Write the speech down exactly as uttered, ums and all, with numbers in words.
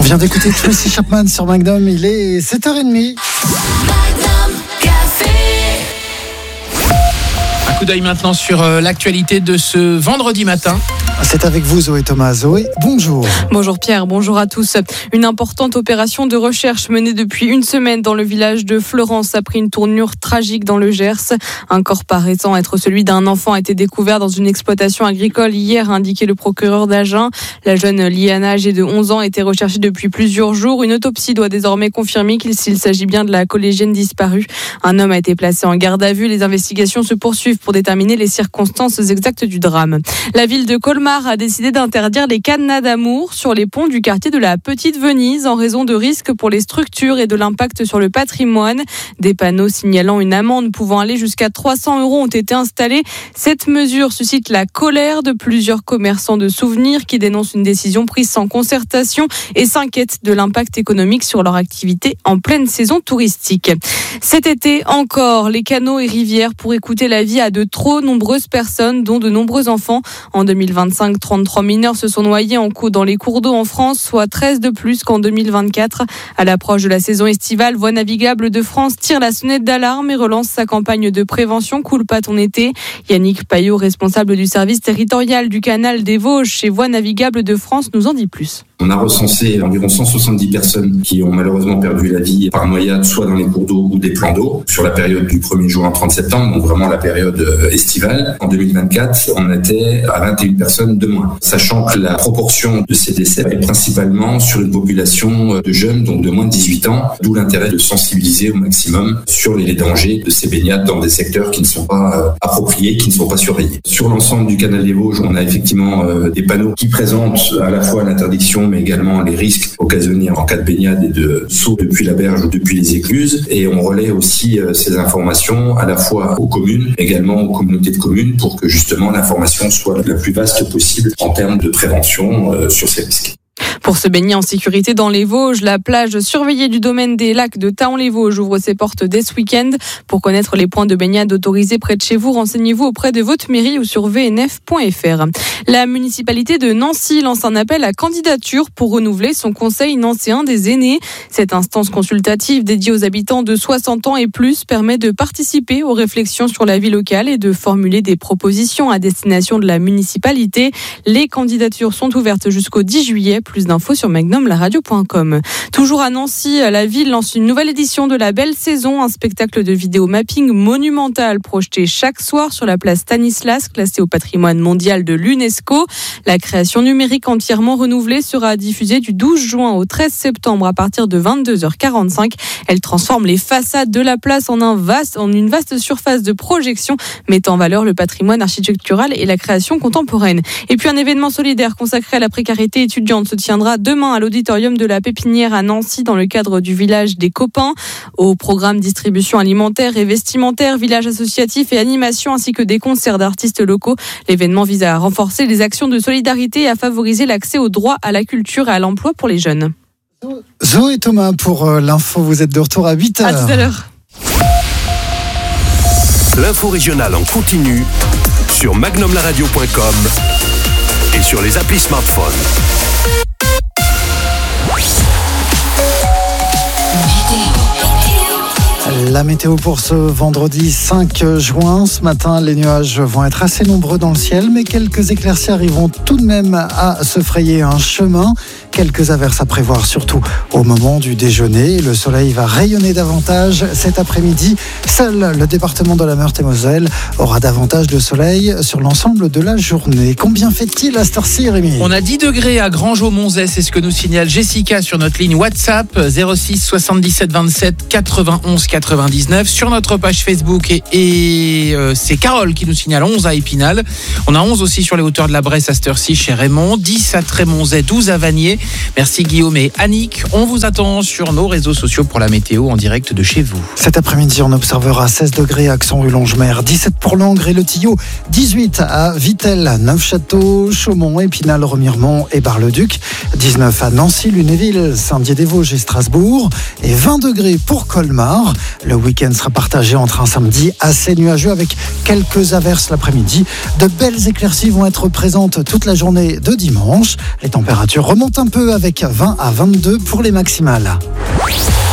vient d'écouter Tracy Chapman sur Magnum, il est sept heures trente. Magnum Café. Un coup d'œil maintenant sur euh, l'actualité de ce vendredi matin. C'est avec vous Zoé Thomas. Zoé, bonjour. Bonjour Pierre, bonjour à tous. Une importante opération de recherche menée depuis une semaine dans le village de Fleurance a pris une tournure tragique dans le Gers. Un corps paraissant être celui d'un enfant a été découvert dans une exploitation agricole hier, a indiqué le procureur d'Agen. La jeune Liana, âgée de onze ans, était recherchée depuis plusieurs jours. Une autopsie doit désormais confirmer qu'il s'il s'agit bien de la collégienne disparue. Un homme a été placé en garde à vue. Les investigations se poursuivent pour déterminer les circonstances exactes du drame. La ville de Colmar a décidé d'interdire les cadenas d'amour sur les ponts du quartier de la Petite Venise en raison de risques pour les structures et de l'impact sur le patrimoine. Des panneaux signalant une amende pouvant aller jusqu'à trois cents euros ont été installés. Cette mesure suscite la colère de plusieurs commerçants de souvenirs qui dénoncent une décision prise sans concertation et s'inquiètent de l'impact économique sur leur activité en pleine saison touristique. Cet été encore, les canaux et rivières pourraient coûter la vie à de trop nombreuses personnes, dont de nombreux enfants. En deux mille vingt-cinq, trente-trois mineurs se sont noyés en coup dans les cours d'eau en France, soit treize de plus qu'en deux mille vingt-quatre. À l'approche de la saison estivale, Voies navigables de France tire la sonnette d'alarme et relance sa campagne de prévention Coule pas ton été. Yannick Payot, responsable du service territorial du canal des Vosges chez Voies navigables de France, nous en dit plus. On a recensé environ cent soixante-dix personnes qui ont malheureusement perdu la vie par noyade, soit dans les cours d'eau ou des plans d'eau, sur la période du premier juin au trente septembre, donc vraiment la période estivale. En deux mille vingt-quatre, on était à vingt et une personnes de moins, sachant que la proportion de ces décès est principalement sur une population de jeunes, donc de moins de dix-huit ans, d'où l'intérêt de sensibiliser au maximum sur les dangers de ces baignades dans des secteurs qui ne sont pas appropriés, qui ne sont pas surveillés. Sur l'ensemble du canal des Vosges, on a effectivement des panneaux qui présentent à la fois l'interdiction mais également les risques occasionnés en cas de baignade et de saut depuis la berge ou depuis les écluses. Et on relaie aussi ces informations à la fois aux communes, également aux communautés de communes, pour que justement l'information soit la plus vaste possible en termes de prévention euh, sur ces risques. Pour se baigner en sécurité dans les Vosges, la plage surveillée du domaine des lacs de Thaon-les-Vosges ouvre ses portes dès ce week-end. Pour connaître les points de baignade autorisés près de chez vous, renseignez-vous auprès de votre mairie ou sur v n f point f r. La municipalité de Nancy lance un appel à candidature pour renouveler son conseil nancéen des aînés. Cette instance consultative dédiée aux habitants de soixante ans et plus permet de participer aux réflexions sur la vie locale et de formuler des propositions à destination de la municipalité. Les candidatures sont ouvertes jusqu'au dix juillet. Plus d'infos sur magnum la radio point com. Toujours à Nancy, la ville lance une nouvelle édition de la Belle Saison, un spectacle de vidéo mapping monumental projeté chaque soir sur la place Stanislas, classée au patrimoine mondial de l'UNESCO. La création numérique entièrement renouvelée sera diffusée du douze juin au treize septembre à partir de vingt-deux heures quarante-cinq. Elle transforme les façades de la place en, un vaste, en une vaste surface de projection, mettant en valeur le patrimoine architectural et la création contemporaine. Et puis un événement solidaire consacré à la précarité étudiante se tiendra demain à l'auditorium de la Pépinière à Nancy dans le cadre du village des copains. Au programme distribution alimentaire et vestimentaire, village associatif et animation ainsi que des concerts d'artistes locaux. L'événement vise à renforcer les actions de solidarité et à favoriser l'accès au droit à la culture et à l'emploi pour les jeunes. Zoé Thomas pour l'info, vous êtes de retour à huit heures. À tout à l'heure. L'info régionale en continu sur magnum la radio point com et sur les applis smartphones. La météo pour ce vendredi cinq juin. Ce matin, les nuages vont être assez nombreux dans le ciel, mais quelques éclaircies arriveront tout de même à se frayer un chemin. Quelques averses à prévoir, surtout au moment du déjeuner. Le soleil va rayonner davantage cet après-midi. Seul le département de la Meurthe-et-Moselle aura davantage de soleil sur l'ensemble de la journée. Combien fait-il à cette heure-ci, Rémi ? On a dix degrés à Grangeau-Monzès, c'est ce que nous signale Jessica sur notre ligne WhatsApp zéro six soixante-dix-sept vingt-sept quatre-vingt-onze quatre-vingt-dix-neuf. Sur notre page Facebook et, et euh, c'est Carole qui nous signale onze à Épinal. On a onze aussi sur les hauteurs de la Bresse à cette heure-ci chez Raymond, dix à Trémonzet, douze à Vanier. Merci Guillaume et Annick. On vous attend sur nos réseaux sociaux pour la météo en direct de chez vous. Cet après-midi, on observera seize degrés à Axon-Rue-Longemer, dix-sept pour Langres et le Tillot, dix-huit à Vittel, Neufchâteau, Chaumont, Épinal, Remiremont et Bar-le-Duc, dix-neuf à Nancy, Lunéville, Saint-Dié-des-Vosges et Strasbourg et vingt degrés pour Colmar. Le week-end sera partagé entre un samedi assez nuageux avec quelques averses l'après-midi. De belles éclaircies vont être présentes toute la journée de dimanche. Les températures remontent un peu peu avec vingt à vingt-deux pour les maximales.